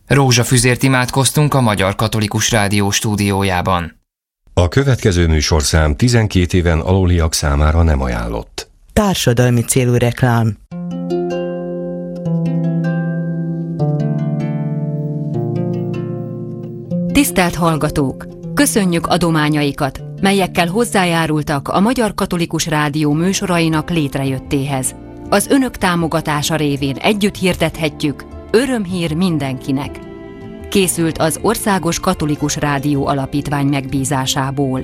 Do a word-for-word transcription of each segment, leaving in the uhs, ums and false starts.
Rózsafüzért imádkoztunk a Magyar Katolikus Rádió stúdiójában. A következő műsorszám tizenkét éven aluliak számára nem ajánlott. Társadalmi célú reklám. Tisztelt hallgatók! Köszönjük adományaikat, melyekkel hozzájárultak a Magyar Katolikus Rádió műsorainak létrejöttéhez. Az önök támogatása révén együtt hirdethetjük: örömhír mindenkinek. Készült az Országos Katolikus Rádió Alapítvány megbízásából.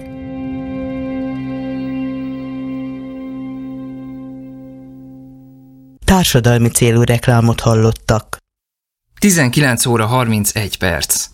Társadalmi célú reklámot hallottak. tizenkilenc óra harmincegy perc.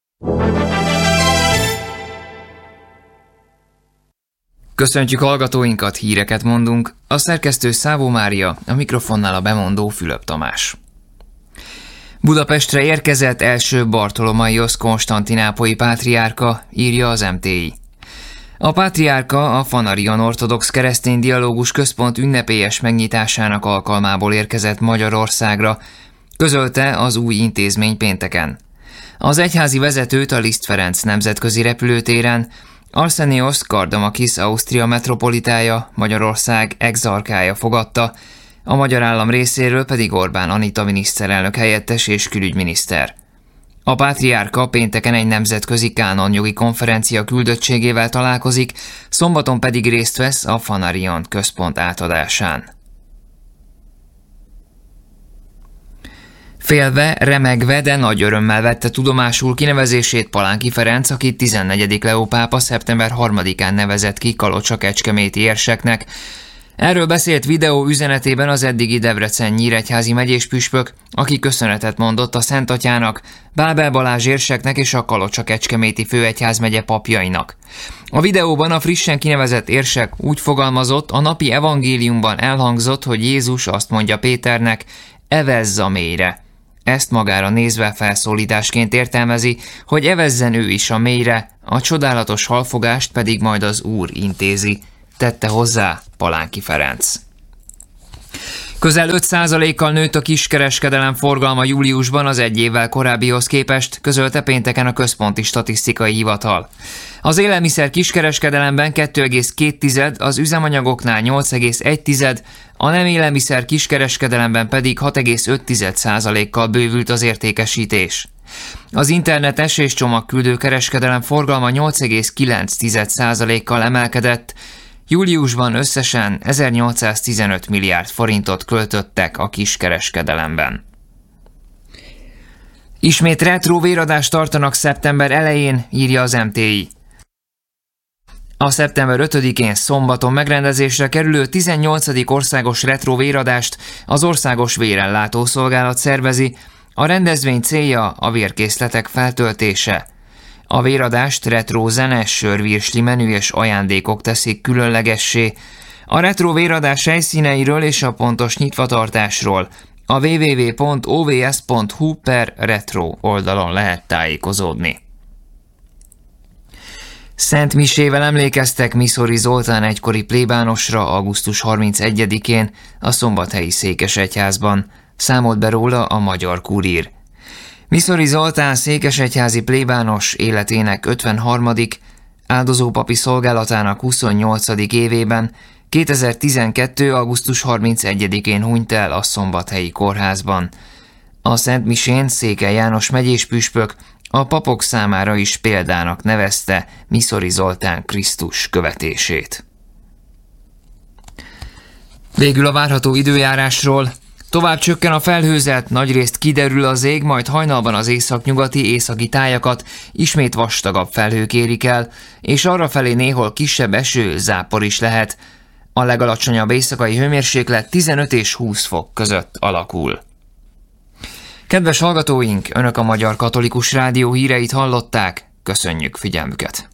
Köszöntjük hallgatóinkat, híreket mondunk. A szerkesztő Szávó Mária, a mikrofonnál a bemondó Fülöp Tamás. Budapestre érkezett első Bartolomaios konstantinápolyi pátriárka, írja az em té i. A pátriárka a Fanarion Ortodox Keresztény Dialógus Központ ünnepélyes megnyitásának alkalmából érkezett Magyarországra, közölte az új intézmény pénteken. Az egyházi vezetőt a Liszt Ferenc nemzetközi repülőtéren Arsenios Kardamakis Ausztria metropolitája, Magyarország exarkája fogadta, a magyar állam részéről pedig Orbán Anita miniszterelnök helyettes és külügyminiszter. A pátriárka pénteken egy nemzetközi kánonjogi konferencia küldöttségével találkozik, szombaton pedig részt vesz a Fanarion központ átadásán. Félve, remegve, de nagy örömmel vette tudomásul kinevezését Palánki Ferenc, akit tizennegyedik Leó pápa szeptember harmadikán nevezett ki kalocsa-kecskeméti érseknek. Erről beszélt videó üzenetében az eddigi Debrecen-Nyíregyházi megyéspüspök, aki köszönetet mondott a Szent Atyának, Bábel Balázs érseknek és a Kalocsa-Kecskeméti főegyházmegye papjainak. A videóban a frissen kinevezett érsek úgy fogalmazott, a napi evangéliumban elhangzott, hogy Jézus azt mondja Péternek: evezz a mélyre. Ezt magára nézve felszólításként értelmezi, hogy evezzen ő is a mélyre, a csodálatos halfogást pedig majd az Úr intézi, tette hozzá Palánki Ferenc. Közel öt százalékkal nőtt a kiskereskedelem forgalma júliusban az egy évvel korábbihoz képest, közölte pénteken a Központi Statisztikai Hivatal. Az élelmiszer kiskereskedelemben kettő egész két, az üzemanyagoknál nyolc egész egy, a nem élelmiszer kiskereskedelemben pedig hat egész öt százalékkal bővült az értékesítés. Az internetes és csomagküldő kereskedelem forgalma nyolc egész kilenc százalékkal emelkedett, júliusban összesen ezernyolcszáztizenöt milliárd forintot költöttek a kiskereskedelemben. Ismét retro véradást tartanak szeptember elején, írja az em té i. A szeptember ötödikén szombaton megrendezésre kerülő tizennyolcadik országos retro véradást az Országos Vérellátó Szolgálat szervezi, a rendezvény célja a vérkészletek feltöltése. A véradást retro zene, sörvirsli menü és ajándékok teszik különlegessé. A retro véradás helyszíneiről és a pontos nyitvatartásról a double-u double-u double-u pont o v s pont h u per retro oldalon lehet tájékozódni. Szent misével emlékeztek Miszori Zoltán egykori plébánosra augusztus harmincegyedikén a szombathelyi székesegyházban, számolt be róla a Magyar Kurír. Miszori Zoltán székesegyházi plébános életének ötvenharmadik áldozópapi szolgálatának huszonnyolcadik évében kétezer-tizenkettő. augusztus harmincegyedikén hunyt el a szombathelyi kórházban. A Szent misén Székely János megyéspüspök a papok számára is példának nevezte Miszori Zoltán Krisztus követését. Végül a várható időjárásról. Tovább csökken a felhőzet, nagyrészt kiderül az ég, majd hajnalban az északnyugati, északi tájakat ismét vastagabb felhők érik el, és arrafelé néhol kisebb eső, zápor is lehet. A legalacsonyabb éjszakai hőmérséklet tizenöt és húsz fok között alakul. Kedves hallgatóink, Önök a Magyar Katolikus Rádió híreit hallották, köszönjük figyelmüket!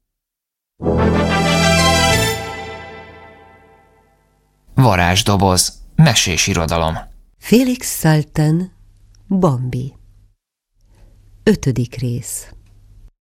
Varázsdoboz. Mesés irodalom. Félix Salten, Bambi. Ötödik rész.